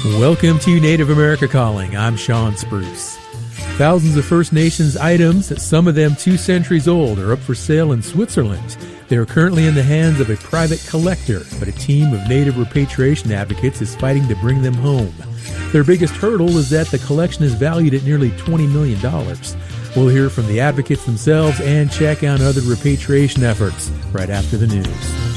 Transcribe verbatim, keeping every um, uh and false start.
Welcome to Native America Calling. I'm Sean Spruce. Thousands of First Nations items, some of them two centuries old, are up for sale in Switzerland. They are currently in the hands of a private collector, but a team of Native repatriation advocates is fighting to bring them home. Their biggest hurdle is that the collection is valued at nearly twenty million dollars. We'll hear from the advocates themselves and check out other repatriation efforts right after the news.